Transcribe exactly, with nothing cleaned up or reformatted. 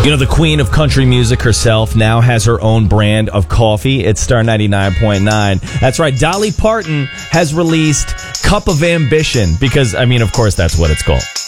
You know, the queen of country music herself now has her own brand of coffee. It's Star ninety-nine point nine. That's right. Dolly Parton has released Cup of Ambition because, I mean, of course, that's what it's called.